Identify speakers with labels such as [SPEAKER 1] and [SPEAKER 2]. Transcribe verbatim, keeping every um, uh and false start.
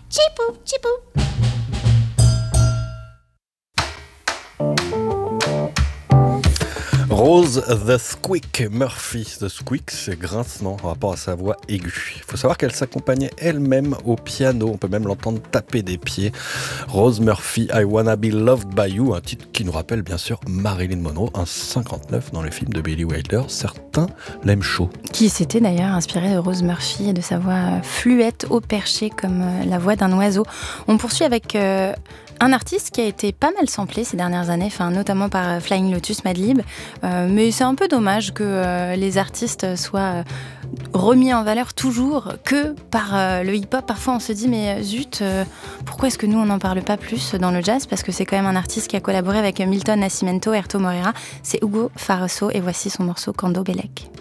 [SPEAKER 1] Chipou, chipou.
[SPEAKER 2] Rose the Squeak Murphy. The Squeak, c'est grincement en rapport à sa voix aiguë. Il faut savoir qu'elle s'accompagnait elle-même au piano. On peut même l'entendre taper des pieds. Rose Murphy, I Wanna Be Loved By You, un titre qui nous rappelle bien sûr Marilyn Monroe, un cinquante-neuf dans le film de Billy Wilder. Certains l'aiment chaud.
[SPEAKER 3] Qui s'était d'ailleurs inspiré de Rose Murphy et de sa voix fluette au perché comme la voix d'un oiseau. On poursuit avec euh, un artiste qui a été pas mal samplé ces dernières années, enfin, notamment par Flying Lotus, Madlib. Euh, mais c'est un peu dommage que euh, les artistes soient euh, remis en valeur toujours que par euh, le hip-hop. Parfois on se dit mais zut, euh, pourquoi est-ce que nous on n'en parle pas plus dans le jazz? Parce que c'est quand même un artiste qui a collaboré avec Milton Nascimento et Erto Moreira. C'est Hugo Farroso et voici son morceau Cando Belek.